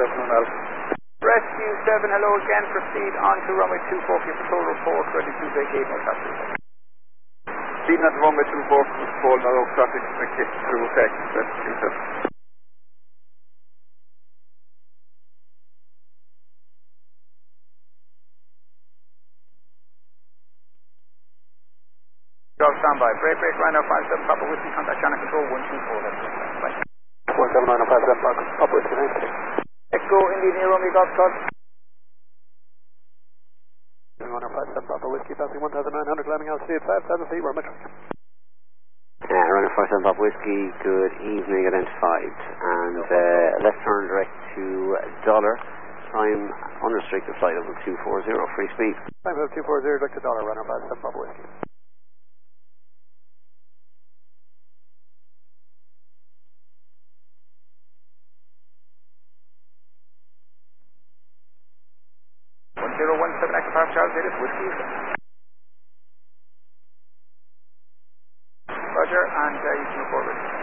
afternoon, Al. Rescue 7, hello again, proceed on to runway 24 for your patrol report, ready to vacate, no traffic. Speeding at the runway 24 for patrol, no traffic, expected through effect, Rescue 7. Dog standby, break, Rhino 57, Papa Whiskey, contact channel control 124, that's it. Bye. 179 on 57, Papa Whiskey, thank you. Echo, India, Near Romeo, Golf Club. 157, Papa Whiskey, passing 1,900, climbing altitude 5,000 feet, we're much. Runner 47 Papa Whiskey, good evening, identified. And left turn direct to Dollar. Time unrestricted flight level 240, free speed. Time level 240, direct to Dollar, runner 57 Papa Whiskey. Echo Park Charles, it is Whiskey. Roger, and you can report it.